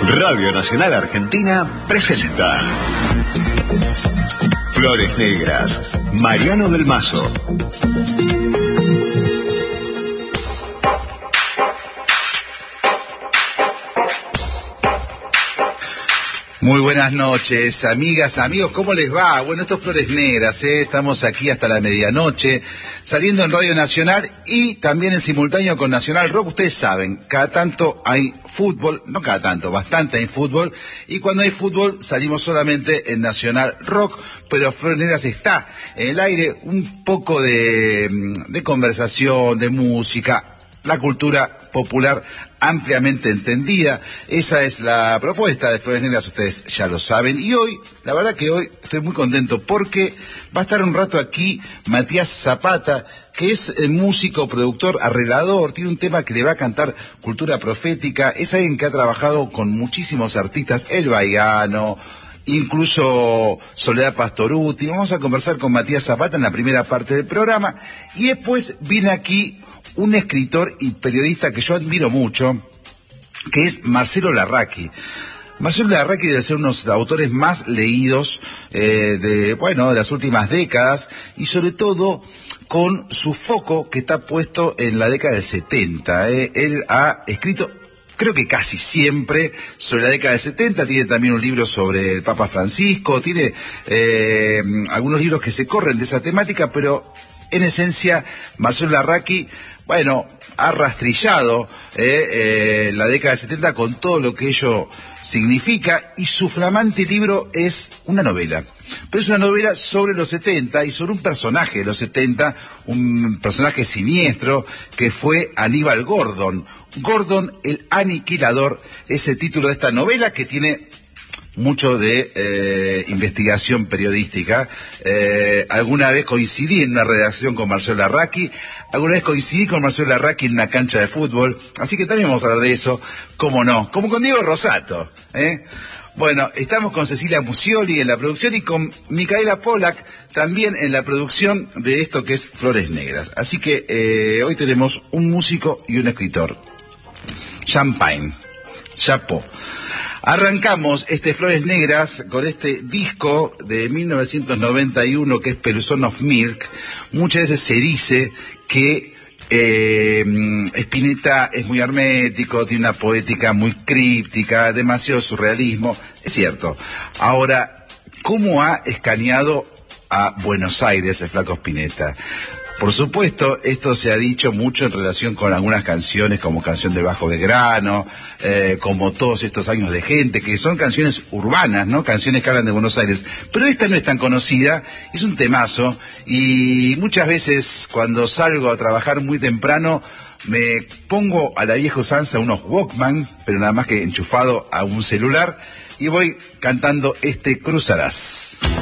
Radio Nacional Argentina presenta Flores Negras, Mariano del Mazo. Muy buenas noches, amigas, amigos, ¿cómo les va? Bueno, esto es Flores Negras, estamos aquí hasta la medianoche, saliendo en Radio Nacional y también en simultáneo con Nacional Rock. Ustedes saben, cada tanto hay fútbol, no cada tanto, bastante hay fútbol, y cuando hay fútbol salimos solamente en Nacional Rock, pero Flores Negras está en el aire, un poco de conversación, de música, la cultura popular ampliamente entendida. Esa es la propuesta de Flores Negras, ustedes ya lo saben. Y hoy, la verdad que hoy estoy muy contento porque va a estar un rato aquí Matías Zapata, que es músico, productor, arreglador, tiene un tema que le va a cantar Cultura Profética, es alguien que ha trabajado con muchísimos artistas, El Baigano, incluso Soledad Pastorutti. Vamos a conversar con Matías Zapata en la primera parte del programa y después viene aquí un escritor y periodista que yo admiro mucho, que es Marcelo Larraqui. Marcelo Larraqui debe ser uno de los autores más leídos de las últimas décadas, y sobre todo con su foco que está puesto en la década del 70. Él ha escrito, creo que casi siempre, sobre la década del 70, tiene también un libro sobre el Papa Francisco, tiene algunos libros que se corren de esa temática, pero en esencia Marcelo Larraqui, ha rastrillado la década del 70 con todo lo que ello significa, y su flamante libro es una novela. Pero es una novela sobre los 70 y sobre un personaje de los 70, un personaje siniestro que fue Aníbal Gordon. Gordon el Aniquilador es el título de esta novela, que tiene mucho de investigación periodística. Alguna vez coincidí en una redacción con Marcelo Larraqui, alguna vez coincidí con Marcelo Larraqui en una cancha de fútbol, así que también vamos a hablar de eso, cómo no, como con Diego Rosato, Bueno, estamos con Cecilia Musioli en la producción y con Micaela Pollack también en la producción de esto que es Flores Negras. Así que hoy tenemos un músico y un escritor. Champagne, Chapeau. Arrancamos Flores Negras con este disco de 1991 que es Peluzón of Milk. Muchas veces se dice que Spinetta es muy hermético, tiene una poética muy críptica, demasiado surrealismo. Es cierto. Ahora, ¿cómo ha escaneado a Buenos Aires el flaco Spinetta? Por supuesto, esto se ha dicho mucho en relación con algunas canciones, como Canción del Bajo Belgrano, como Todos estos años de gente, que son canciones urbanas, ¿no? Canciones que hablan de Buenos Aires. Pero esta no es tan conocida, es un temazo, y muchas veces cuando salgo a trabajar muy temprano, me pongo a la vieja usanza unos Walkman, pero nada más que enchufado a un celular, y voy cantando Cruzarás.